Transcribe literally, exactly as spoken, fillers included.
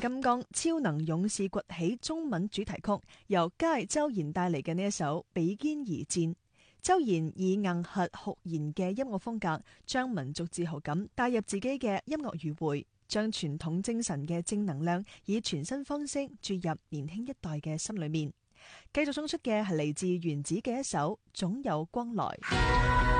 金剛超能勇士崛起中文主題曲，由佳周賢帶嚟嘅呢一首《比肩而戰》。周賢以硬核酷燃嘅音樂風格，將民族自豪感帶入自己嘅音樂餘滙，將傳統精神嘅正能量以全新方式注入年輕一代嘅心裏面。繼續送出嘅係嚟自原子嘅一首《總有光來》。